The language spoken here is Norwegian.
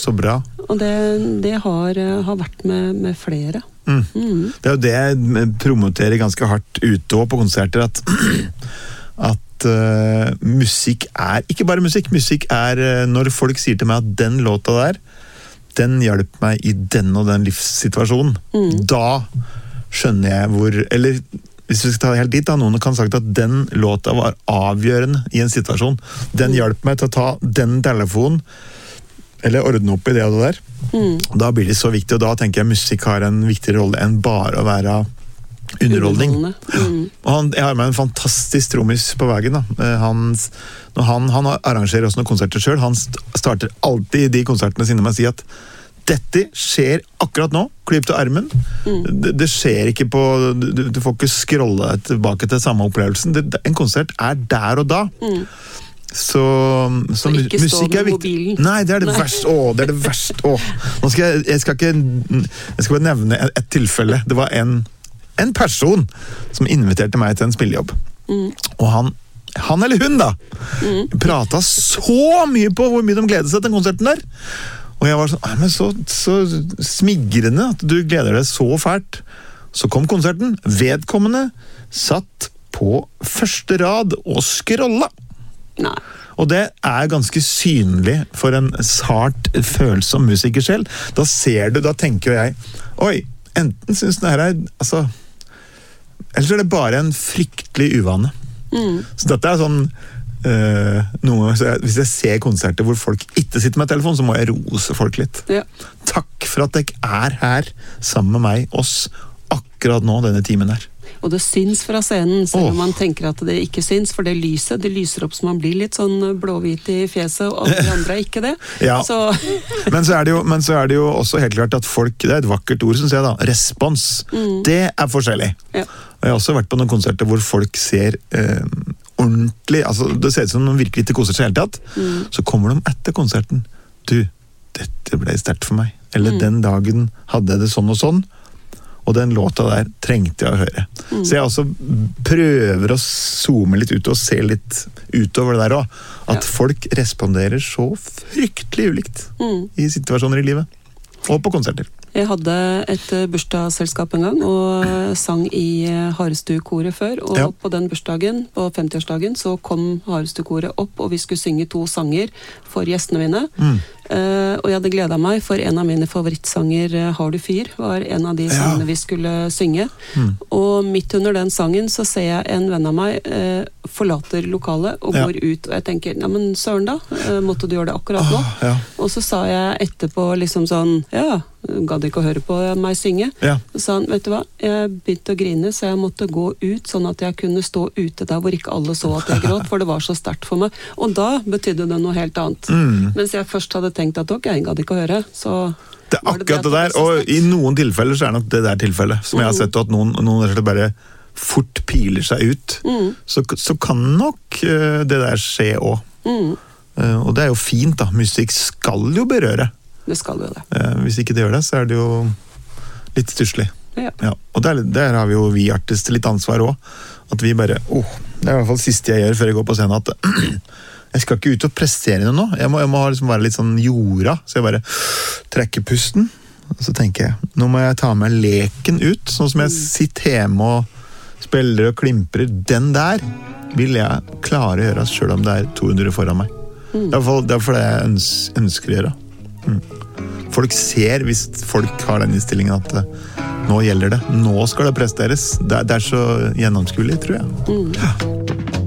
så bra. Og det har vært med flere. Det er jo det jeg promoterer ganske hardt ute på konserter, at musikk er ikke bare musikk. Musikk er når folk sier til meg at den låta der, den hjelper meg i den og den livssituasjonen. Da skjønner jeg hvor, eller hvis vi skal ta det helt dit da, noen kan ha sagt at den låta var avgjørende i en situasjon. Den hjelper meg til å ta den telefonen, eller ordne opp i det og det der. Da blir det så viktig, og da tenker jeg musikk har en viktigere rolle enn bare å være underholdning. Og jeg har med en fantastisk trommis på veien. Han arrangerer også noen konserter selv. Han starter alltid de konsertene sine med å si at dette skjer akkurat nå, klipp til armen. Det skjer ikke på, du får ikke scrolle tilbake til samme opplevelsen. En konsert er der og da. Så ikke musikk er viktig. Mobilen. Nei, det er det verste. Det er det verste. Nå jeg skal bare nevne et tilfelle. Det var en person som inviterte meg til en spillejobb. Og han eller hun da, pratet så mye på hvor mye de gledet seg til konserten der. Og jeg var sånn, men så smigrende at du gleder deg så fælt. Så kom konserten, vedkommende satt på første rad og scrolla. Nei. Og det er ganske synlig for en sart følsom musiker selv. Da ser du, da tenker jeg, oi, enten synes den her altså, ellers er det bare en fryktelig uvane. Så dette er sånn, hvis jeg ser konserter hvor folk ikke sitter med telefon, så må jeg rose folk litt. Ja. Takk for at dere er her sammen med meg, oss, akkurat nå, denne timen her. Og det syns fra scenen, selv om man tenker at det ikke syns, for det lyser opp så man blir litt sånn blåhvit i fjeset, og alle andre er ikke det. Ja. Men så er det jo også helt klart at folk, det er et vakkert ord, synes jeg da, respons. Det er forskjellig. Ja. Og jeg har også vært på noen konserter hvor folk ser ordentlig, altså det ser ut som noen virkelig ikke koser seg helt tatt, så kommer de etter konserten. Du, dette ble sterkt for meg. Eller den dagen hadde jeg det sånn og sånn, og den låta der trengte jeg å høre. Så jeg også prøver å zoome litt ut og se litt utover det der også. At folk responderer så fryktelig ulikt i situasjoner i livet. Og på konserter. Jeg hadde et bursdagsselskap en gang, og sang i Harestu-koret før, og på den bursdagen, på 50-årsdagen, så kom Harestu-koret opp, og vi skulle synge 2 sanger for gjestene mine. Og jeg hadde gledet meg, for en av mine favorittsanger, Har du fyr, var en av de sangene vi skulle synge. Og midt under den sangen så ser jeg en venn av meg forlater lokalet og går ut, og jeg tenker, nei, men søren da, måtte du gjøre det akkurat nå? Og så sa jeg etterpå liksom sånn, gadd ikke å høre på meg synge. Så sa han, vet du hva, jeg begynte å grine, så jeg måtte gå ut, sånn at jeg kunne stå ute der hvor ikke alle så at jeg gråt, for det var så sterkt for meg. Og da betydde det noe helt annet. Mens jeg først hadde tenkt at ok, jeg gadd ikke å høre, så det er akkurat det der, og i noen tilfeller så er nok det der tilfellet, som jeg har sett at noen bare fort piler seg ut, så kan nok det der skje også. Og det er jo fint da, musikk skal jo berøre. Det skal jo det. Hvis ikke det gjør det, så er det jo litt stusslig. Ja. Og der har vi jo vi artister litt ansvar også. At vi bare, det er i hvert fall det siste jeg gjør før jeg går på scenen, at jeg skal ikke ut og prestere noe nå. Jeg må liksom være litt sånn jorda, så jeg bare trekker pusten. Og så tenker jeg, nå må jeg ta med leken ut, sånn som jeg sitter hjemme og spiller og klimprer. Den der vil jeg klare å gjøre, selv om det er 200 foran meg. Det er derfor det jeg ønsker å gjøre. Folk ser, hvis folk har den innstillingen at nå gjelder det, nå skal det presteres. Det er så gjennomskuelig, tror jeg.